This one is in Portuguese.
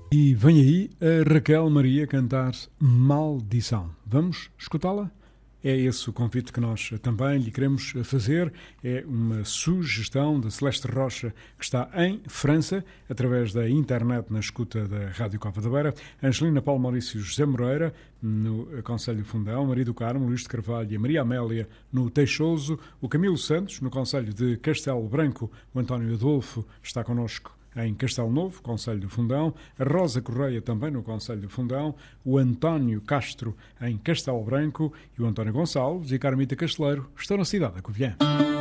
E vem aí a Raquel Maria cantar Maldição. Vamos escutá-la? É esse o convite que nós também lhe queremos fazer. É uma sugestão da Celeste Rocha, que está em França, através da internet, na escuta da Rádio Cova da Beira. Angelina Paulo Maurício José Moreira, no Conselho de Fundão. Maria do Carmo, Luís de Carvalho e a Maria Amélia, no Teixoso. O Camilo Santos, no Conselho de Castelo Branco. O António Adolfo está connosco em Castelo Novo, Conselho do Fundão, a Rosa Correia também no Conselho do Fundão, o António Castro em Castelo Branco e o António Gonçalves e a Carmita Casteleiro estão na cidade da Covilhã.